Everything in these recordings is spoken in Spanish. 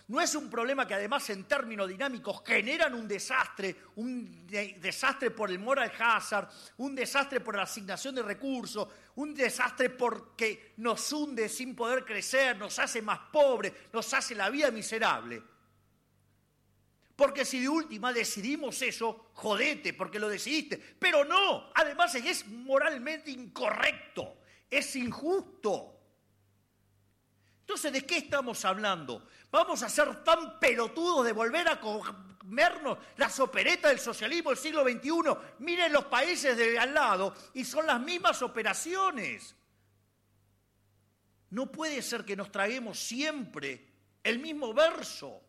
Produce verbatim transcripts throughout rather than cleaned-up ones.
no es un problema que además en términos dinámicos generan un desastre, un de- desastre por el moral hazard, un desastre por la asignación de recursos, un desastre porque nos hunde sin poder crecer, nos hace más pobres, nos hace la vida miserable. Porque si de última decidimos eso, jodete, porque lo decidiste. Pero no, además es moralmente incorrecto, es injusto. Entonces, ¿de qué estamos hablando? ¿Vamos a ser tan pelotudos de volver a comernos las operetas del socialismo del siglo veintiuno? Miren los países de al lado y son las mismas operaciones. No puede ser que nos traguemos siempre el mismo verso.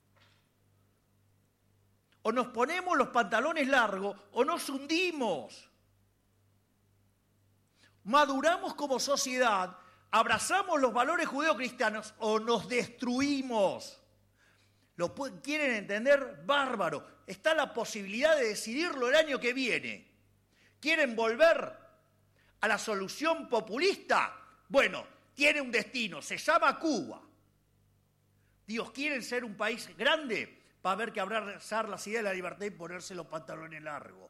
O nos ponemos los pantalones largos o nos hundimos. Maduramos como sociedad, abrazamos los valores judeocristianos o nos destruimos. ¿Lo quieren entender? Bárbaro. Está la posibilidad de decidirlo el año que viene. ¿Quieren volver a la solución populista? Bueno, tiene un destino, se llama Cuba. Dios, ¿quieren ser un país grande? Va a haber que abrazar las ideas de la libertad y ponerse los pantalones largos.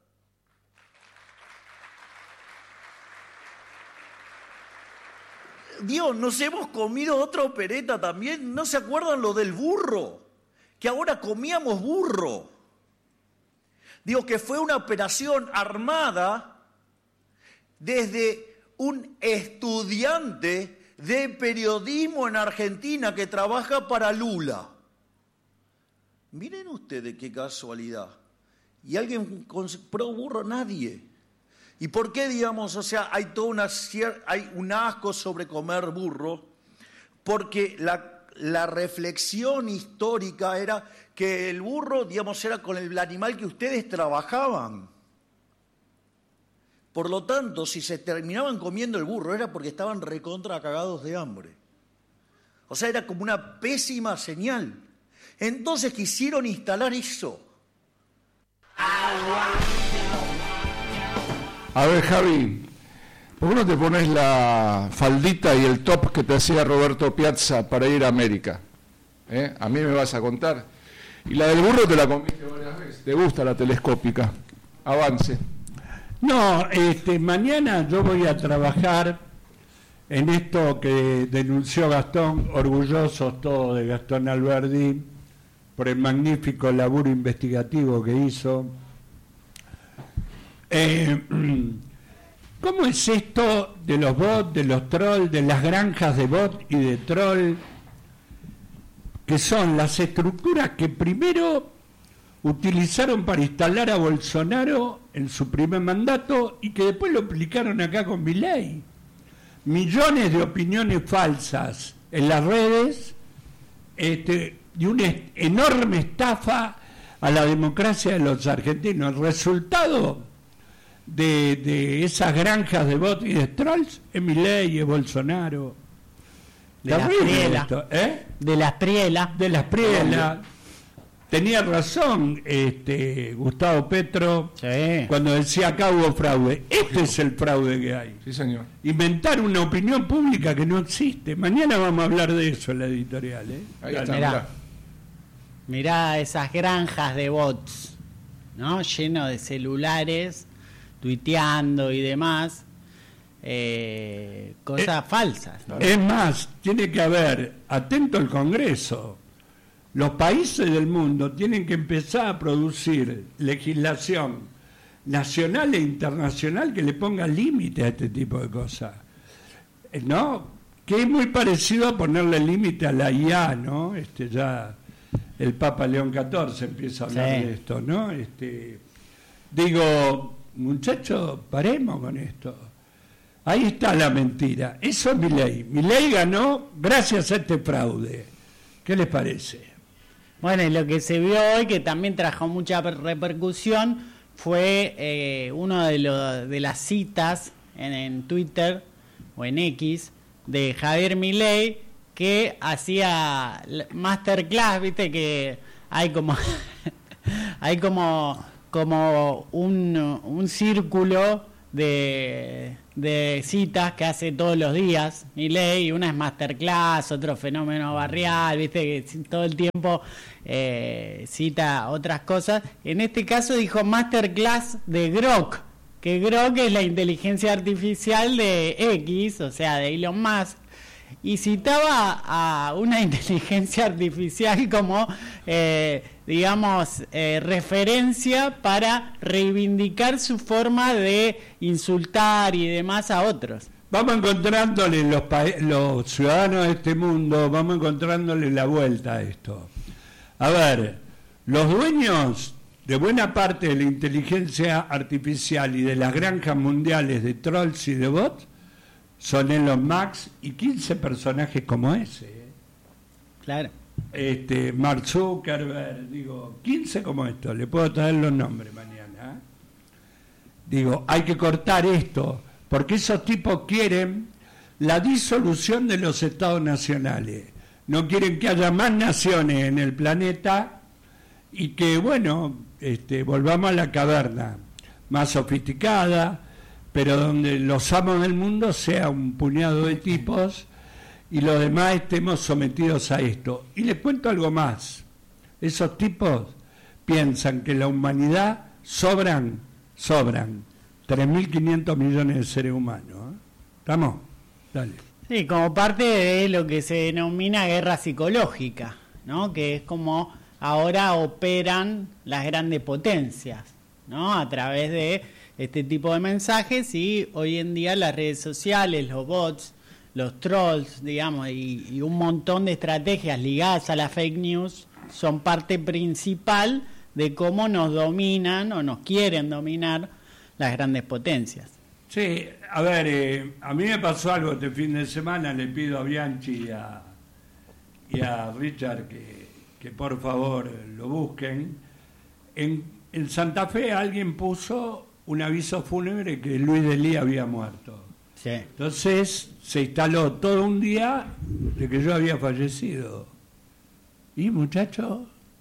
Dios, nos hemos comido otra opereta también. ¿No se acuerdan lo del burro? Que ahora comíamos burro. Digo que fue una operación armada desde un estudiante de periodismo en Argentina que trabaja para Lula. Miren ustedes qué casualidad. ¿Y alguien compró burro? Nadie. ¿Y por qué, digamos, o sea, hay toda una hay un asco sobre comer burro? Porque la, la reflexión histórica era que el burro, digamos, era con el animal que ustedes trabajaban. Por lo tanto, si se terminaban comiendo el burro era porque estaban recontra cagados de hambre. O sea, era como una pésima señal. Entonces quisieron instalar eso. A ver, Javi, ¿por qué no te pones la faldita y el top que te hacía Roberto Piazza para ir a América? ¿Eh? A mí me vas a contar. Y la del burro te la comiste varias veces. ¿Te gusta la telescópica? Avance. No, este, mañana yo voy a trabajar en esto que denunció Gastón, orgullosos todos de Gastón Alberdi, por el magnífico laburo investigativo que hizo. Eh, ¿Cómo es esto de los bots, de los trolls, de las granjas de bot y de troll, que son las estructuras que primero utilizaron para instalar a Bolsonaro en su primer mandato y que después lo aplicaron acá con Milei? Millones de opiniones falsas en las redes, este, y una enorme estafa a la democracia de los argentinos. El resultado de, de esas granjas de bots y de trolls es Milei, es Bolsonaro. De las Prielas. ¿Eh? De las Prielas. De las Prielas. Tenía razón este Gustavo Petro, sí, cuando decía acá hubo fraude. Este es el fraude que hay. Sí, señor. Inventar una opinión pública que no existe. Mañana vamos a hablar de eso en la editorial. ¿eh? Ahí está, mirá, mirá. mirá esas granjas de bots, ¿no? Lleno de celulares, tuiteando y demás. Eh, cosas eh, falsas, ¿no? Es más, tiene que haber, atento al Congreso, los países del mundo tienen que empezar a producir legislación nacional e internacional que le ponga límite a este tipo de cosas, ¿no? Que es muy parecido a ponerle límite a la I A, ¿no? Este, ya el Papa León catorce empieza a hablar sí. de esto, ¿no? Este, digo, muchachos, paremos con esto. Ahí está la mentira. Eso es Milei. Milei ganó gracias a este fraude. ¿Qué les parece? Bueno, y lo que se vio hoy, que también trajo mucha repercusión, fue eh, uno de, lo, de las citas en, en Twitter o en X de Javier Milei, que hacía masterclass, viste que hay como hay como como un, un círculo de, de citas que hace todos los días Milei. Una es Masterclass, otro Fenómeno Barrial, viste que todo el tiempo eh, cita otras cosas. En este caso dijo Masterclass de Grok, que Grok es la inteligencia artificial de X, o sea, de Elon Musk, y citaba a una inteligencia artificial como, eh, digamos, eh, referencia para reivindicar su forma de insultar y demás a otros. Vamos encontrándole los, pa- los ciudadanos de este mundo, vamos encontrándole la vuelta a esto. A ver, los dueños de buena parte de la inteligencia artificial y de las granjas mundiales de trolls y de bots son Elon Musk y quince personajes como ese. ¿eh? Claro. Este, Mark Zuckerberg, digo, quince como esto, le puedo traer los nombres mañana. ¿eh? Digo, hay que cortar esto, porque esos tipos quieren la disolución de los estados nacionales. No quieren que haya más naciones en el planeta y que, bueno, este, volvamos a la caverna, más sofisticada, pero donde los amos del mundo sea un puñado de tipos y los demás estemos sometidos a esto. Y les cuento algo más. Esos tipos piensan que la humanidad sobran, sobran tres mil quinientos millones de seres humanos. ¿eh? ¿Estamos? Dale. Sí, como parte de lo que se denomina guerra psicológica, ¿no? Que es como ahora operan las grandes potencias, ¿no? A través de este tipo de mensajes, y hoy en día las redes sociales, los bots, los trolls, digamos, y, y un montón de estrategias ligadas a la fake news son parte principal de cómo nos dominan o nos quieren dominar las grandes potencias. Sí, a ver, eh, a mí me pasó algo este fin de semana, le pido a Bianchi y a, y a Richard que, que por favor lo busquen. En, en Santa Fe alguien puso un aviso fúnebre que Luis Delía había muerto. Sí. Entonces se instaló todo un día de que yo había fallecido. Y muchachos,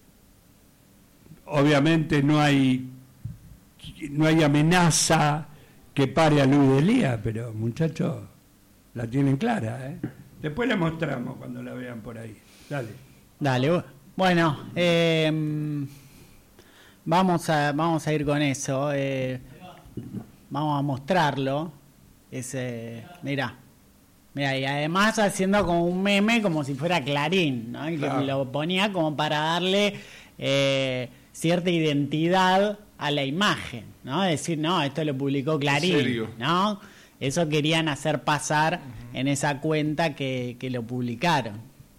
obviamente no hay no hay amenaza que pare a Luis Delía, pero muchachos, la tienen clara, ¿eh? Después la mostramos cuando la vean por ahí. Dale. Dale, bueno, eh, vamos a vamos a ir con eso. Eh, vamos a mostrarlo. Ese, mirá, mirá, y además haciendo como un meme, como si fuera Clarín, ¿no? Y Claro. que lo ponía como para darle eh, cierta identidad a la imagen, ¿no? Decir, no, esto lo publicó Clarín, ¿En serio? ¿no? Eso querían hacer pasar uh-huh. en esa cuenta que, que lo publicaron,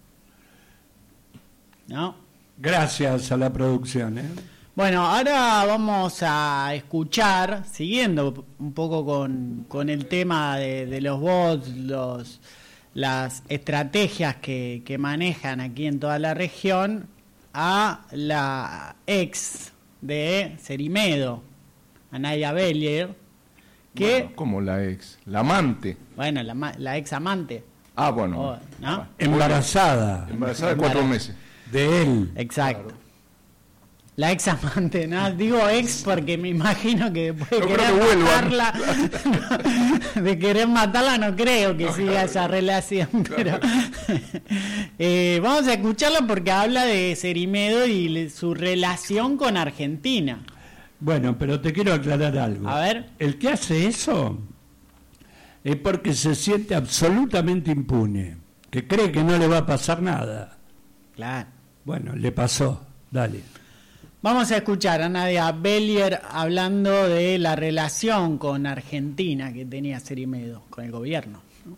¿no? Gracias a la producción, ¿eh? Bueno, ahora vamos a escuchar, siguiendo un poco con, con el tema de, de los bots, los, las estrategias que, que manejan aquí en toda la región, a la ex de Cerimedo, a Nadia Bellier, que... Bueno, ¿cómo la ex? La amante. Bueno, la, ma- la ex amante. Ah, bueno. Oh, ¿no? Embarazada Embarazada de cuatro meses. de él. Exacto. Claro. La ex amante, ¿no? Digo ex porque me imagino que después de No querer creo que vuelvan. matarla, de querer matarla no creo que No, siga claro. esa relación, pero Claro. eh, vamos a escucharla porque habla de Cerimedo y le- su relación con Argentina. Bueno, pero te quiero aclarar algo. A ver. El que hace eso es porque se siente absolutamente impune, que cree que no le va a pasar nada. Claro. Bueno, le pasó. Dale. Vamos a escuchar a Nadia Bellier hablando de la relación con Argentina que tenía Cerimedo con el gobierno.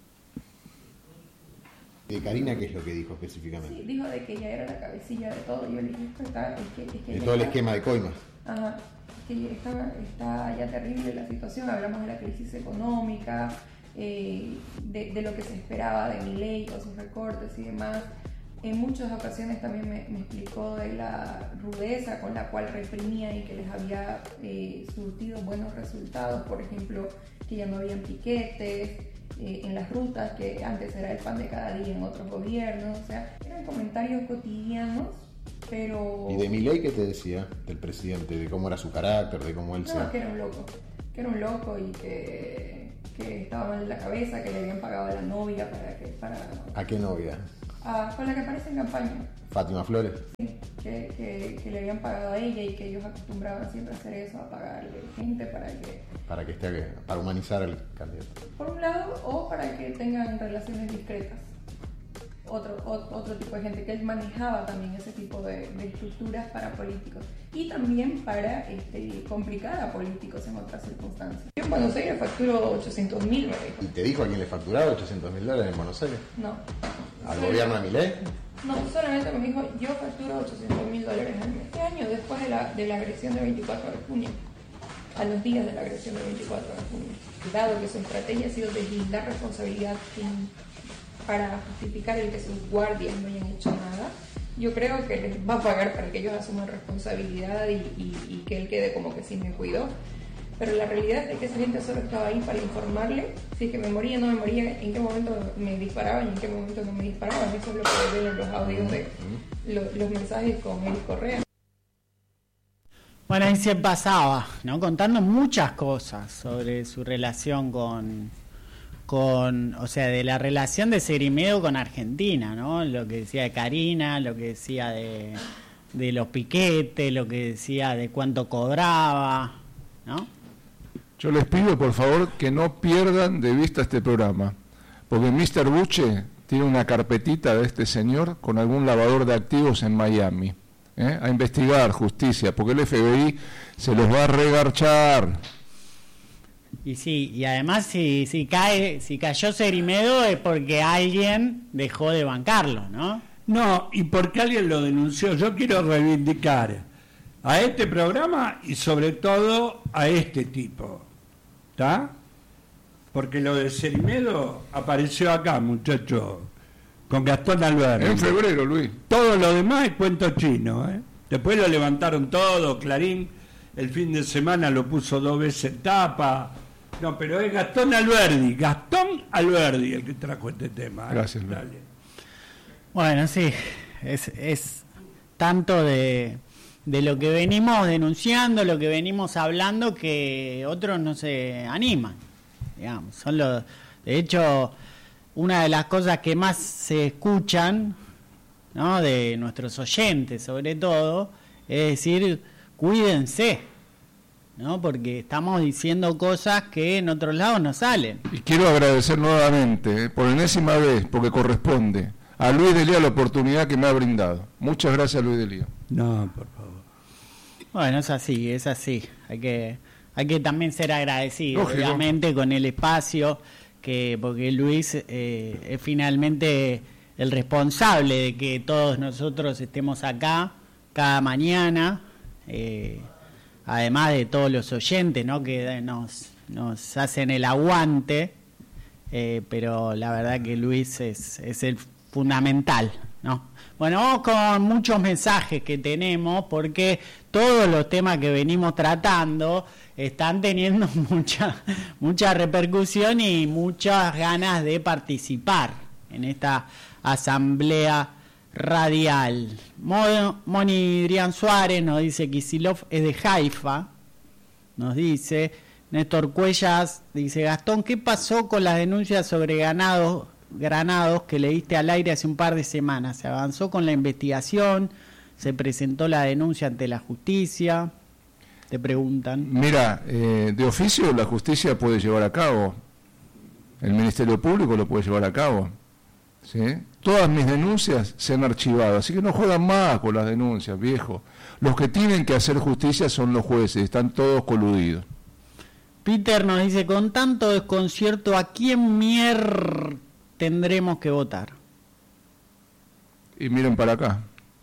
De Karina, ¿qué es lo que dijo específicamente? Sí, dijo de que ella era la cabecilla de todo. Yo le dije, esto está, es que, es que De ella todo el está- esquema de coimas. Ajá, que está, está ya terrible la situación. Hablamos de la crisis económica, eh, de, de lo que se esperaba de Milei con sus recortes y demás. En muchas ocasiones también me, me explicó de la rudeza con la cual reprimía y que les había eh, surtido buenos resultados. Por ejemplo, que ya no habían piquetes eh, en las rutas, que antes era el pan de cada día en otros gobiernos. O sea, eran comentarios cotidianos, pero... ¿Y de Milei qué te decía del presidente? ¿De cómo era su carácter? ¿De cómo él se...? No, que era un loco. que era un loco y que, que estaba mal de la cabeza, que le habían pagado a la novia para que... Para, ¿A qué novia? a, con la que aparece en campaña. Fátima Flores. Sí, que, que, que le habían pagado a ella y que ellos acostumbraban siempre a hacer eso, a pagarle gente para que... Para que esté, para humanizar al candidato. Por un lado, o para que tengan relaciones discretas. Otro, o, otro tipo de gente, que él manejaba también ese tipo de, de estructuras para políticos y también para este, complicar a políticos en otras circunstancias. Yo en Buenos Aires facturo ochocientos mil, me dijo. ¿Y te dijo a quién le facturaba ochocientos mil dólares en Buenos Aires? No. ¿Al Sí. gobierno de Milei? No, solamente me dijo, yo facturo ochocientos mil dólares al mes. Este año, después de la, de la agresión del veinticuatro de junio, a los días de la agresión del veinticuatro de junio, dado que su estrategia ha sido deslindar responsabilidad sin, para justificar el que sus guardias no hayan hecho nada, yo creo que les va a pagar para que ellos asuman responsabilidad y, y, y que él quede como que sí me cuidó. Pero la realidad es que esa gente solo estaba ahí para informarle si es que me moría, no me moría, en qué momento me disparaban y en qué momento no me disparaban. Eso es lo que ven en los audios de lo, los mensajes con Eric Correa. Bueno, ahí se pasaba, ¿no? Contando muchas cosas sobre su relación con, con, o sea, de la relación de Cerimedo con Argentina, ¿no? Lo que decía de Karina, lo que decía de, de los piquetes, lo que decía de cuánto cobraba, ¿no? Yo les pido, por favor, que no pierdan de vista este programa, porque mister Buche tiene una carpetita de este señor con algún lavador de activos en Miami, ¿eh? A investigar, justicia, porque el F B I se los va a regarchar. Y sí, y además si, si cae, si cayó Cerimedo es porque alguien dejó de bancarlo, ¿no? No, y porque alguien lo denunció. Yo quiero reivindicar a este programa y sobre todo a este tipo, ¿está? Porque lo de Cerimedo apareció acá, muchacho, con Gastón Alberti. En febrero, Luis. Todo lo demás es cuento chino, ¿eh? Después lo levantaron todo, Clarín el fin de semana lo puso dos veces en tapa. No, pero es Gastón Alberti, Gastón Alberti el que trajo este tema. ¿eh? Gracias, Luis. Dale. Bueno, sí, es, es tanto de, de lo que venimos denunciando, lo que venimos hablando, que otros no se animan, digamos. Son los, de hecho, una de las cosas que más se escuchan, ¿no?, de nuestros oyentes, sobre todo, es decir, cuídense, ¿no? Porque estamos diciendo cosas que en otros lados no salen. Y quiero agradecer nuevamente, eh, por enésima vez, porque corresponde, a Luis Delía la oportunidad que me ha brindado. Muchas gracias, Luis Delía. No, por favor. Bueno, es así, es así. Hay que, hay que también ser agradecido, Lógico. obviamente, con el espacio, que porque Luis eh, es finalmente el responsable de que todos nosotros estemos acá cada mañana, eh, además de todos los oyentes, ¿no?, que nos, nos hacen el aguante, eh, pero la verdad que Luis es, es el fundamental, ¿no? Bueno, vamos con muchos mensajes que tenemos, porque todos los temas que venimos tratando están teniendo mucha mucha repercusión y muchas ganas de participar en esta asamblea radial. Mo- Moni Drian Suárez nos dice que Kicillof es de Haifa, nos dice. Néstor Cuellas dice: Gastón, ¿qué pasó con las denuncias sobre ganados granados que leíste al aire hace un par de semanas? ¿Se avanzó con la investigación? ¿Se presentó la denuncia ante la justicia? Te preguntan. Mira, eh, de oficio la justicia puede llevar a cabo, el Ministerio Público lo puede llevar a cabo, ¿sí? Todas mis denuncias se han archivado, así que no juegan más con las denuncias, viejo. Los que tienen que hacer justicia son los jueces, están todos coludidos. Peter nos dice: con tanto desconcierto, ¿a quién mier tendremos que votar? Y miren para acá.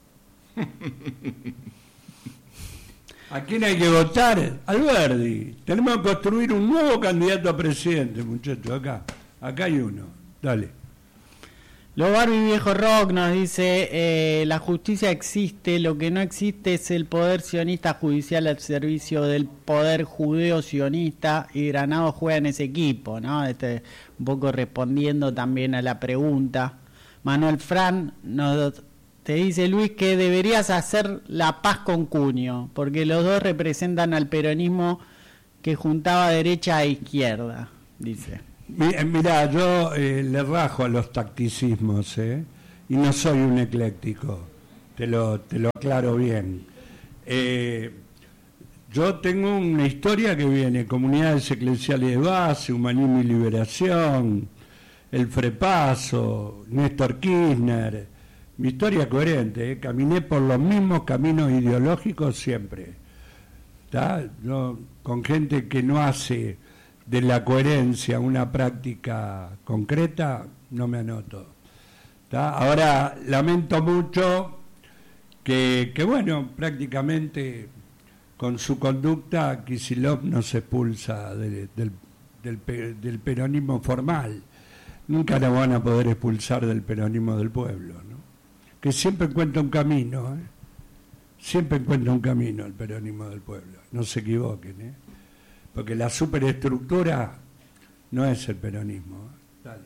¿A quién hay que votar? Alberti. Tenemos que construir un nuevo candidato a presidente, muchachos. Acá, acá hay uno. Dale. Los Barbie Viejo Rock nos dice: eh, la justicia existe, lo que no existe es el poder sionista judicial al servicio del poder judeo-sionista, y Granados juega en ese equipo, ¿no? Este, un poco respondiendo también a la pregunta. Manuel Fran nos te dice: Luis, que deberías hacer la paz con Cunio, porque los dos representan al peronismo que juntaba derecha e izquierda, dice. Mirá, yo eh, le rajo a los tacticismos, ¿eh? Y no soy un ecléctico, te lo, te lo aclaro bien. Eh, yo tengo una historia que viene, comunidades eclesiales de base, humanismo y liberación, el Frepaso, Néstor Kirchner, mi historia coherente, ¿eh? Caminé por los mismos caminos ideológicos siempre, ¿tá? Yo, con gente que no hace de la coherencia una práctica concreta, no me anoto. ¿Tá? Ahora, lamento mucho que, que, bueno, prácticamente con su conducta Kicillof no se expulsa de, del, del, del peronismo formal. Nunca la van a poder expulsar del peronismo del pueblo, ¿no? Que siempre encuentra un camino, ¿eh? Siempre encuentra un camino el peronismo del pueblo, no se equivoquen, ¿eh? Porque la superestructura no es el peronismo, ¿eh? Dale.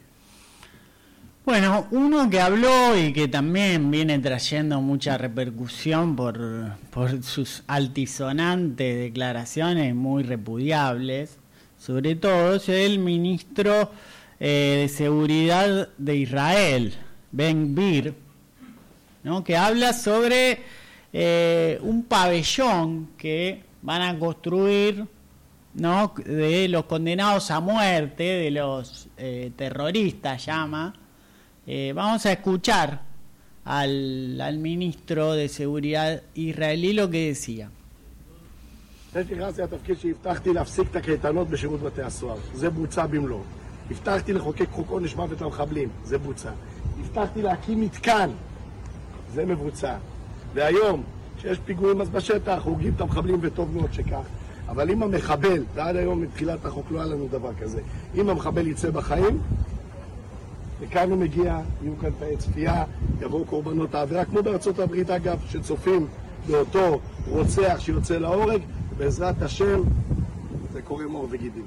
Bueno, uno que habló y que también viene trayendo mucha repercusión por, por sus altisonantes declaraciones muy repudiables, sobre todo es el ministro eh, de Seguridad de Israel, Ben Gvir, ¿no? Que habla sobre eh, un pabellón que van a construir, ¿no? De los condenados a muerte, de los eh, terroristas, llama. Eh, vamos a escuchar al, al ministro de Seguridad israelí lo que decía. נכנסתי לתפקיד שהבטחתי להפסיק את הקייטנות בשירות בתי הסוהר, זה בוצע במלואו. הבטחתי לחוקק חוק עונש מוות למחבלים, זה בוצע. הבטחתי להקים מתקן, זה מבוצע. והיום, כשיש פיגועים אז בשטח, הורגים את המחבלים וטוב מאוד שכך. אבל אם המחבל, ועד היום מתחילת החוק לא היה לנו דבר כזה, אם המחבל יצא בחיים, וכאן הוא מגיע, יהיו כאן תאי צפייה, יבואו קורבנות העבירה, כמו בארצות הברית אגב, שצופים באותו רוצח שיוצא להורג, בעזרת השם, זה קוראים אור וגידים.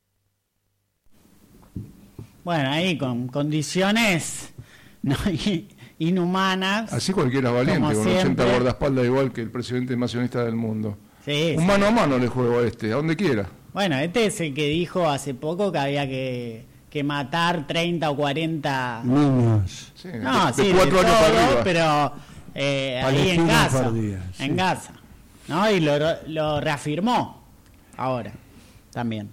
Bueno, ahí con condiciones no, inhumanas. Así cualquiera valiente, con siempre. ochenta guardaespaldas igual que el presidente más sionista del mundo. Sí, Un sí. mano a mano le juego a este, a donde quiera. Bueno, este es el que dijo hace poco que había que, que matar treinta o cuarenta Niños. Sí, No, de, sí, de de cuatro años para todo, arriba. pero eh, ahí en Palestina Gaza, por día, sí. en Gaza, ¿no? Y lo, lo reafirmó ahora también.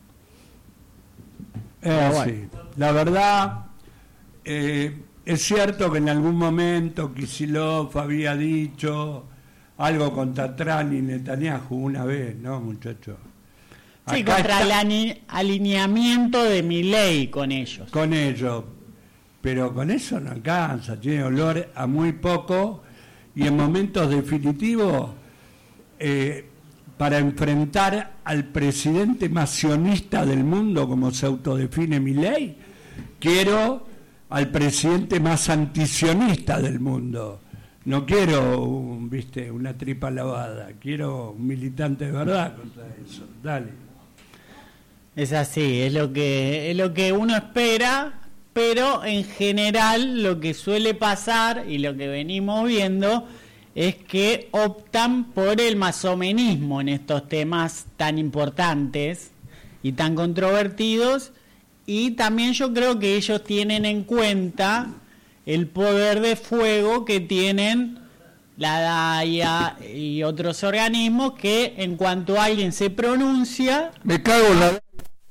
Eh, bueno. sí. La verdad, eh, es cierto que en algún momento Kicillof había dicho algo contra Trump y Netanyahu una vez, ¿no, muchachos? Sí, Acá contra está- el ani- alineamiento de Milei con ellos. con ellos, pero con eso no alcanza, tiene olor a muy poco y en momentos definitivos eh, para enfrentar al presidente más sionista del mundo, como se autodefine Milei, quiero al presidente más antisionista del mundo. No quiero un, viste, una tripa lavada, quiero un militante de verdad contra eso. Dale. Es así, es lo que es lo que uno espera, pero en general lo que suele pasar y lo que venimos viendo es que optan por el masomenismo en estos temas tan importantes y tan controvertidos, y también yo creo que ellos tienen en cuenta el poder de fuego que tienen la D A I A y otros organismos que en cuanto alguien se pronuncia, Me cago en la...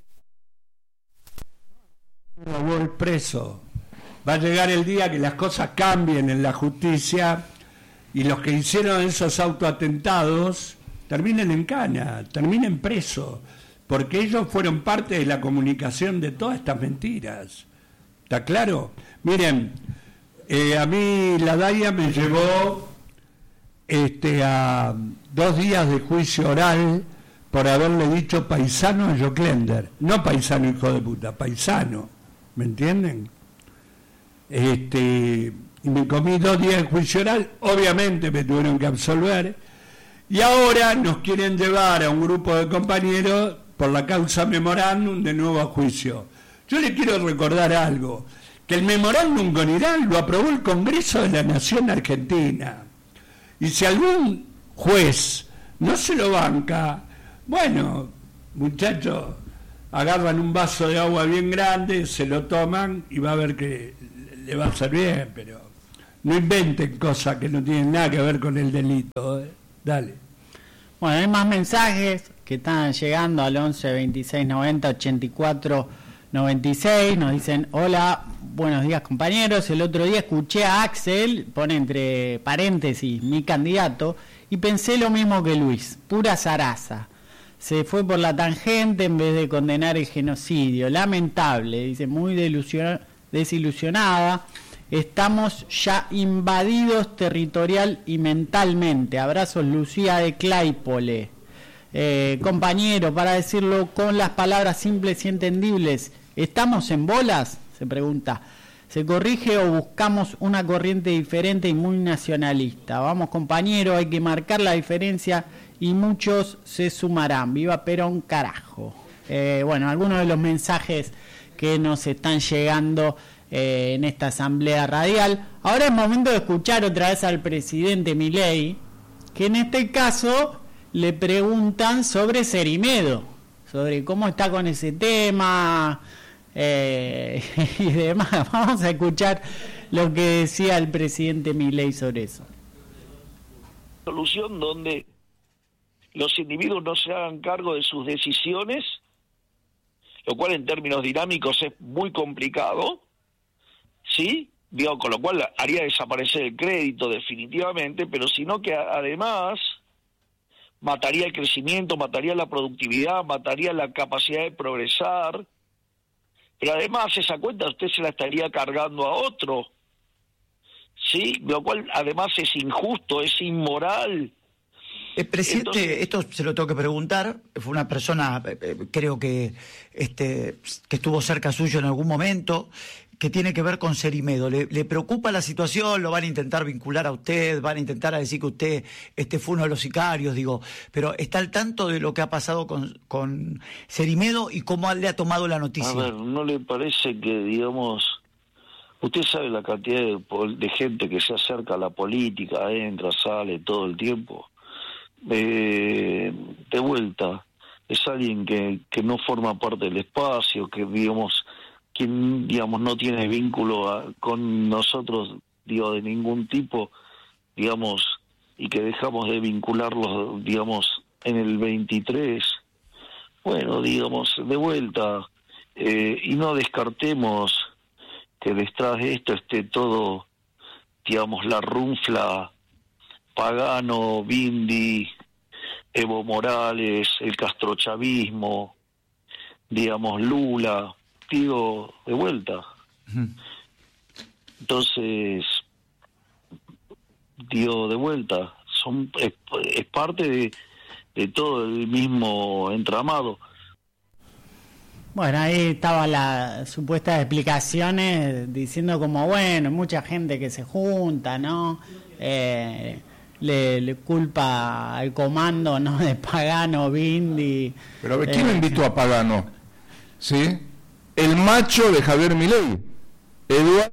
Robó el preso. Va a llegar el día que las cosas cambien en la justicia y los que hicieron esos autoatentados terminen en cana, terminen presos, porque ellos fueron parte de la comunicación de todas estas mentiras. ¿Está claro? Miren, eh, a mí la D A I A me llevó este, a dos días de juicio oral por haberle dicho paisano a Joclender. No paisano hijo de puta, paisano. ¿Me entienden? Este, y me comí dos días de juicio oral, obviamente me tuvieron que absolver, y ahora nos quieren llevar a un grupo de compañeros por la causa memorándum de nuevo a juicio. Yo le quiero recordar algo, que el memorándum con Irán lo aprobó el Congreso de la Nación Argentina, y si algún juez no se lo banca, bueno, muchachos, agarran un vaso de agua bien grande, se lo toman y va a ver que le va a hacer bien, pero no inventen cosas que no tienen nada que ver con el delito. ¿eh? Dale. Bueno, hay más mensajes que están llegando al once veintiséis noventa ochenta y cuatro noventa y seis. Nos dicen, hola, buenos días compañeros. El otro día escuché a Axel, pone entre paréntesis, mi candidato, y pensé lo mismo que Luis, pura zaraza. Se fue por la tangente en vez de condenar el genocidio. Lamentable, dice, muy delusiona, desilusionada. Estamos ya invadidos territorial y mentalmente. Abrazos, Lucía de Claypole. Eh, compañero, para decirlo con las palabras simples y entendibles, ¿estamos en bolas? Se pregunta. ¿Se corrige o buscamos una corriente diferente y muy nacionalista? Vamos, compañero, hay que marcar la diferencia y muchos se sumarán. ¡Viva Perón, carajo! Eh, bueno, algunos de los mensajes que nos están llegando eh, en esta asamblea radial. Ahora es momento de escuchar otra vez al presidente Milei, que en este caso le preguntan sobre Cerimedo, sobre cómo está con ese tema eh, y demás. Vamos a escuchar lo que decía el presidente Milei sobre eso. Solución donde los individuos no se hagan cargo de sus decisiones, lo cual en términos dinámicos es muy complicado, ¿sí? Digo, con lo cual haría desaparecer el crédito definitivamente, pero sino que además mataría el crecimiento, mataría la productividad, mataría la capacidad de progresar, pero además esa cuenta usted se la estaría cargando a otro, ¿sí? Lo cual además es injusto, es inmoral. Eh, presidente, Entonces, esto se lo tengo que preguntar, fue una persona, eh, creo que este que estuvo cerca suyo en algún momento, que tiene que ver con Cerimedo. ¿Le, ¿Le preocupa la situación? ¿Lo van a intentar vincular a usted? ¿Van a intentar a decir que usted este fue uno de los sicarios? Digo, pero ¿está al tanto de lo que ha pasado con, con Cerimedo y cómo le ha tomado la noticia? A ver, ¿no le parece que, digamos, usted sabe la cantidad de, de gente que se acerca a la política, entra, sale todo el tiempo? Eh, de vuelta, es alguien que, que no forma parte del espacio, que, digamos, quien, digamos, no tiene vínculo a, con nosotros, digo, de ningún tipo, digamos, y que dejamos de vincularlos, digamos, en el veintitrés. Bueno, digamos, de vuelta, eh, y no descartemos que detrás de esto esté todo, digamos, la runfla Pagano, Bindi, Evo Morales, el castrochavismo, digamos, Lula, digo, de vuelta. Entonces, digo, de vuelta, son es, es parte de, de todo el mismo entramado. Bueno, ahí estaba la supuestas explicaciones diciendo como, bueno, mucha gente que se junta, ¿no? Eh, le, le culpa al comando, ¿no? De Pagano, Bindi. Pero a ver, ¿quién eh, invitó a Pagano? ¿Sí? El macho de Javier Milei, Eduardo.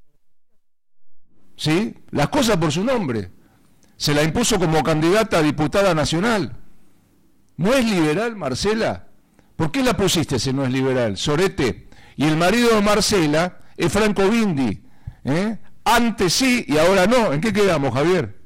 ¿Sí? Las cosas por su nombre. Se la impuso como candidata a diputada nacional. ¿No es liberal, Marcela? ¿Por qué la pusiste si no es liberal? Sorete. Y el marido de Marcela es Franco Bindi. ¿eh? Antes sí y ahora no. ¿En qué quedamos, Javier?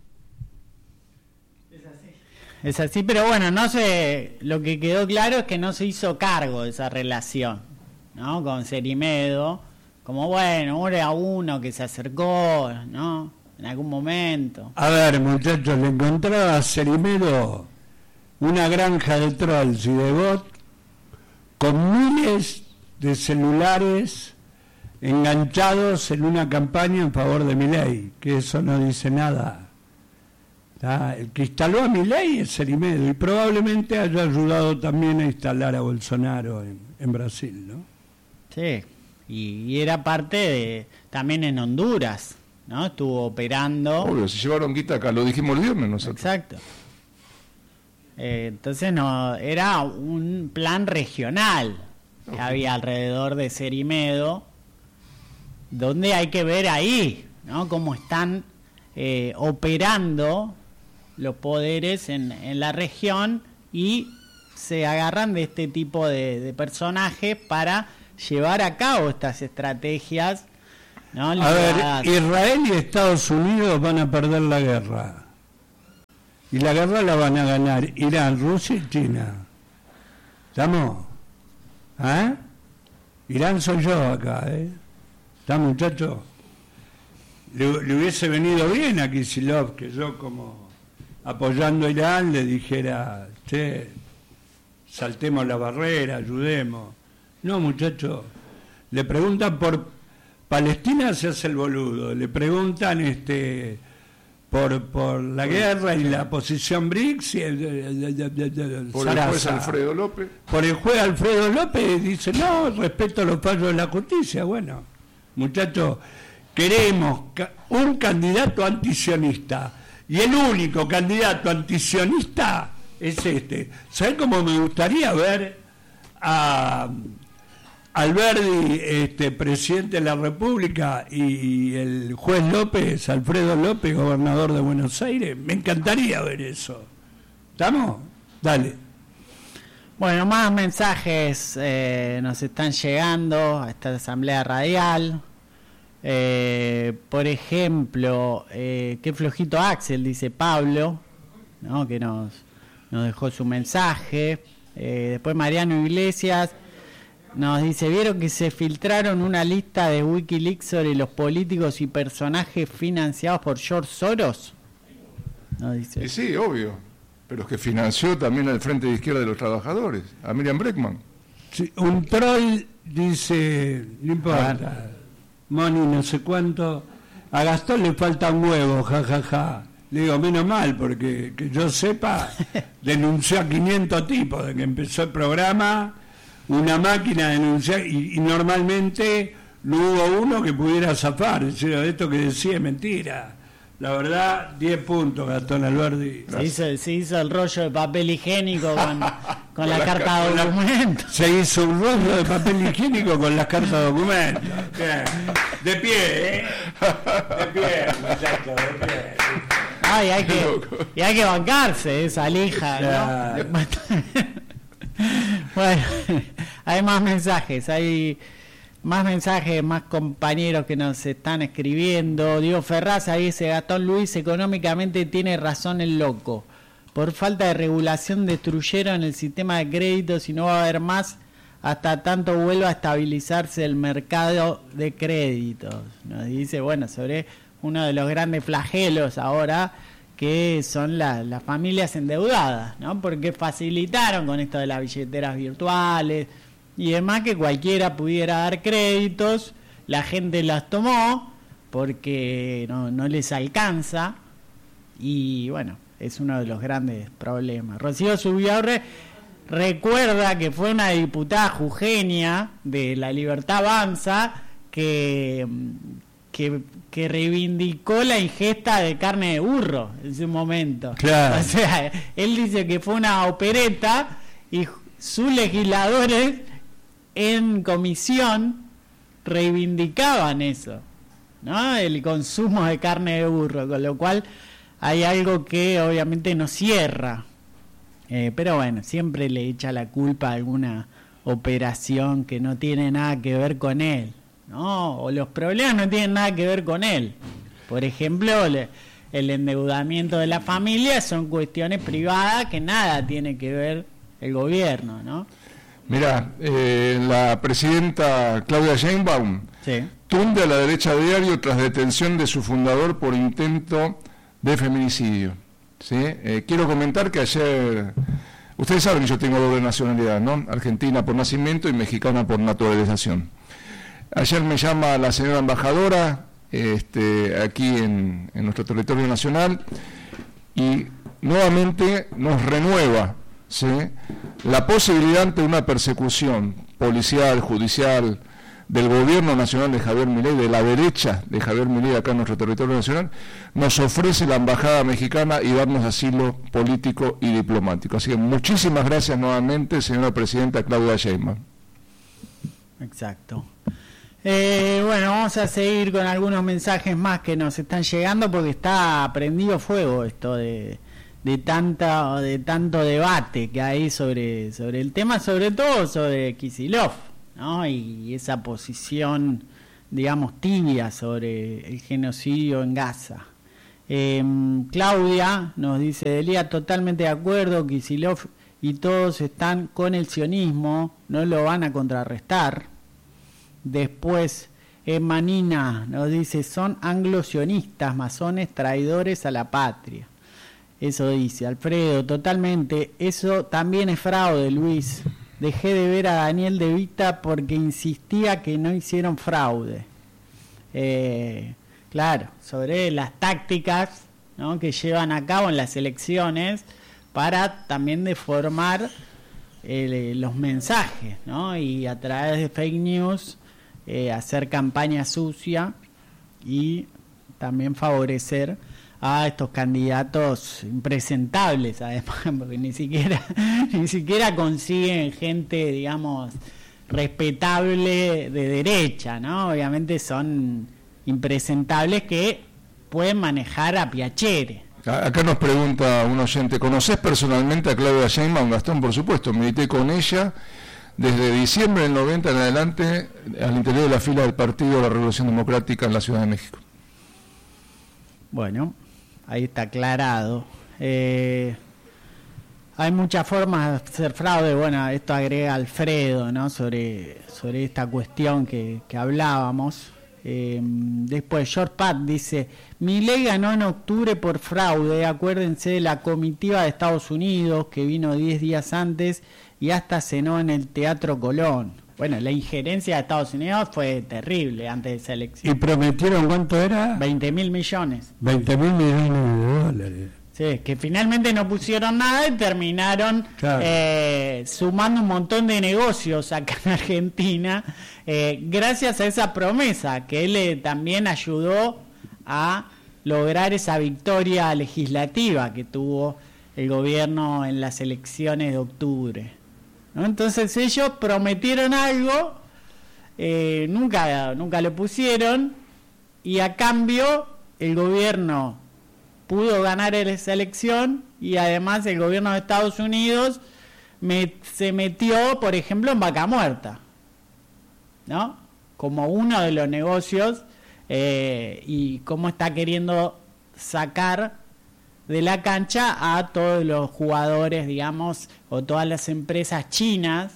Es así, pero bueno, no sé, lo que quedó claro es que no se hizo cargo de esa relación, ¿no? Con Cerimedo, como bueno, era uno que se acercó, ¿no? En algún momento. A ver, muchachos, le encontraba a Cerimedo una granja de trolls y de bots con miles de celulares enganchados en una campaña en favor de Milei, que eso no dice nada. ¿Tá? El que instaló a Milei es Cerimedo y probablemente haya ayudado también a instalar a Bolsonaro en, en Brasil, ¿no? Sí, y, y era parte de, también en Honduras, ¿no? Estuvo operando. Obvio, se llevaron guita acá, lo dijimos el viernes nosotros. Exacto. Eh, entonces no, era un plan regional que había alrededor de Cerimedo, donde hay que ver ahí, ¿no? Cómo están eh, operando los poderes en, en la región y se agarran de este tipo de, de personajes para llevar a cabo estas estrategias, ¿no? A ver, Israel y Estados Unidos van a perder la guerra. Y la guerra la van a ganar Irán, Rusia y China. ¿Estamos? ¿Ah? Irán soy yo acá, ¿eh? ¿Está, muchacho? Le, le hubiese venido bien a Kicillof que yo, como apoyando a Irán, le dijera, che, saltemos la barrera, ayudemos. No, muchacho, le preguntan por Palestina, se hace el boludo. Le preguntan este por por la guerra y la posición B R I C S. Y el, el, el, el, el, por el juez Alfredo López. Por el juez Alfredo López dice, no, respeto los fallos de la justicia. Bueno, muchachos, queremos un candidato antisionista. Y el único candidato antisionista es este. ¿Sabes cómo me gustaría ver a Alberdi, este, presidente de la República, y el juez López, Alfredo López, gobernador de Buenos Aires? Me encantaría ver eso. ¿Estamos? Dale. Bueno, más mensajes eh, nos están llegando a esta asamblea radial. Eh, por ejemplo, eh, qué flojito Axel, dice Pablo, ¿no? Que nos, nos dejó su mensaje. Eh, después Mariano Iglesias nos dice, ¿vieron que se filtraron una lista de Wikileaks sobre los políticos y personajes financiados por George Soros? Nos dice. Y sí, obvio, pero es que financió también al Frente de Izquierda de los Trabajadores, a Miriam Bregman. Sí, un troll dice, no importa, Moni no sé cuánto, a Gastón le falta un huevo, jajaja. Ja, ja. Le digo, menos mal, porque que yo sepa, denunció a quinientos tipos de que empezó el programa, una máquina denunciar, y, y normalmente no hubo uno que pudiera zafar. Es decir, esto que decía es mentira. La verdad, diez puntos, Gastón Alberdi. Se hizo, se hizo el rollo de papel higiénico con, con la, la carta de documento. Se hizo un rollo de papel higiénico con las cartas de documento. Bien. De pie, ¿eh? De pie, muchachos, de pie. Ay, hay que, y hay que bancarse esa lija, ¿no? Bueno, hay más mensajes, hay más mensajes, más compañeros que nos están escribiendo. Diego Ferraza dice, Gastón Luis, económicamente tiene razón el loco. Por falta de regulación destruyeron el sistema de créditos y no va a haber más hasta tanto vuelva a estabilizarse el mercado de créditos. Nos dice, bueno, sobre uno de los grandes flagelos ahora, que son la, las familias endeudadas, ¿no? Porque facilitaron con esto de las billeteras virtuales y demás que cualquiera pudiera dar créditos, la gente las tomó porque no, no les alcanza y bueno, es uno de los grandes problemas. Rocío Zubiaurre recuerda que fue una diputada jujeña de La Libertad Avanza que, que, que reivindicó la ingesta de carne de burro en su momento. Claro. O sea, él dice que fue una opereta y sus legisladores en comisión reivindicaban eso, ¿no? El consumo de carne de burro, con lo cual hay algo que obviamente no cierra. Eh, pero bueno, siempre le echa la culpa a alguna operación que no tiene nada que ver con él, ¿no? O los problemas no tienen nada que ver con él. Por ejemplo, le, el endeudamiento de la familia son cuestiones privadas que nada tiene que ver el gobierno, ¿no? Mirá, eh, la presidenta Claudia Sheinbaum sí. tunde a la derecha diario tras detención de su fundador por intento de feminicidio. ¿Sí? Eh, quiero comentar que ayer, ustedes saben que yo tengo doble nacionalidad, ¿no? Argentina por nacimiento y mexicana por naturalización. Ayer me llama la señora embajadora este, aquí en, en nuestro territorio nacional y nuevamente nos renueva, ¿sí?, la posibilidad ante una persecución policial, judicial, del gobierno nacional de Javier Milei, de la derecha de Javier Milei acá en nuestro territorio nacional, nos ofrece la embajada mexicana y darnos asilo político y diplomático. Así que muchísimas gracias nuevamente, señora presidenta Claudia Sheinbaum. Exacto. Eh, bueno, vamos a seguir con algunos mensajes más que nos están llegando porque está prendido fuego esto de, de tanta de tanto debate que hay sobre sobre el tema, sobre todo sobre Kicillof, ¿no? Y esa posición, digamos, tibia sobre el genocidio en Gaza. Eh, Claudia nos dice: Delia, totalmente de acuerdo, Kicillof y todos están con el sionismo, no lo van a contrarrestar. Después Emanina nos dice: son anglo-sionistas, masones, traidores a la patria. Eso dice Alfredo, totalmente. Eso también es fraude, Luis. Dejé de ver a Daniel De Vita porque insistía que no hicieron fraude. Eh, claro, sobre las tácticas, ¿no?, que llevan a cabo en las elecciones para también deformar eh, los mensajes, ¿no? Y a través de fake news eh, hacer campaña sucia y también favorecer a estos candidatos impresentables, además, porque ni siquiera ni siquiera consiguen gente, digamos, respetable de derecha, ¿no? Obviamente son impresentables que pueden manejar a Piacere. Acá nos pregunta un oyente: ¿conocés personalmente a Claudia Sheinbaum? Gastón, por supuesto, milité con ella desde diciembre del noventa en adelante al interior de la fila del Partido de la Revolución Democrática en la Ciudad de México. Bueno, ahí está aclarado. Eh, hay muchas formas de hacer fraude. Bueno, esto agrega Alfredo, ¿no?, sobre, sobre esta cuestión que, que hablábamos. Eh, después George Pat dice: Milei ganó en octubre por fraude. Acuérdense de la comitiva de Estados Unidos que vino diez días antes y hasta cenó en el Teatro Colón. Bueno, la injerencia de Estados Unidos fue terrible antes de esa elección. ¿Y prometieron cuánto era? veinte mil millones. veinte mil millones de dólares. Sí, que finalmente no pusieron nada y terminaron claro. eh, sumando un montón de negocios acá en Argentina, eh, gracias a esa promesa que él eh, también ayudó a lograr esa victoria legislativa que tuvo el gobierno en las elecciones de octubre, ¿no? Entonces ellos prometieron algo, eh, nunca, nunca lo pusieron, y a cambio el gobierno pudo ganar esa elección, y además el gobierno de Estados Unidos me, se metió, por ejemplo, en Vaca Muerta, ¿no?, como uno de los negocios, eh, y cómo está queriendo sacar de la cancha a todos los jugadores, digamos, o todas las empresas chinas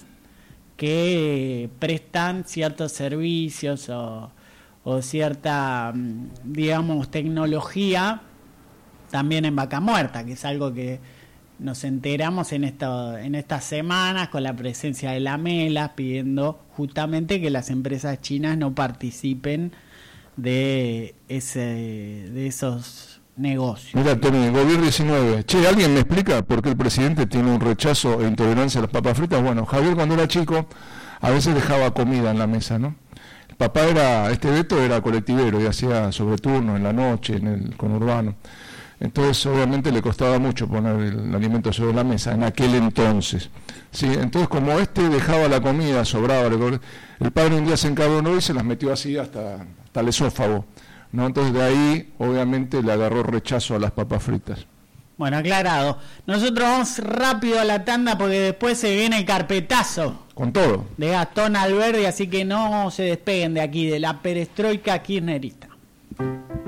que prestan ciertos servicios o, o cierta, digamos, tecnología también en Vaca Muerta, que es algo que nos enteramos en esto, en estas semanas con la presencia de la Mela, pidiendo justamente que las empresas chinas no participen de ese de esos negocios. Mira, Tony, Gobierno diecinueve. Che, ¿alguien me explica por qué el presidente tiene un rechazo e intolerancia a las papas fritas? Bueno, Javier cuando era chico a veces dejaba comida en la mesa, ¿no? El papá era, este Beto era colectivero y hacía sobreturno en la noche, en el conurbano. Entonces, obviamente, le costaba mucho poner el alimento sobre la mesa, en aquel entonces. Sí, entonces, como este dejaba la comida, sobraba, el padre un día se encabronó y se las metió así hasta, hasta el esófago, ¿no? Entonces, de ahí, obviamente, le agarró rechazo a las papas fritas. Bueno, aclarado. Nosotros vamos rápido a la tanda porque después se viene el carpetazo. Con todo. De Gastón Alberdi, así que no se despeguen de aquí, de la perestroika kirchnerista.